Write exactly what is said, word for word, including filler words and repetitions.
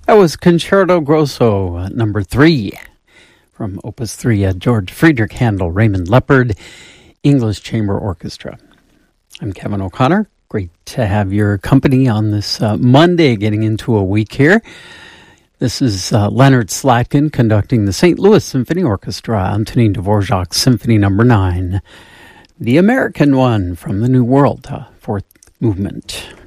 That was Concerto Grosso, uh, number three, from Opus three, uh, George Friedrich Handel, Raymond Leopard, English Chamber Orchestra. I'm Kevin O'Connor. Great to have your company on this uh, Monday, getting into a week here. This is uh, Leonard Slatkin conducting the Saint Louis Symphony Orchestra, Antonin Dvorak Symphony Number nine, the American one from the New World, uh, fourth movement.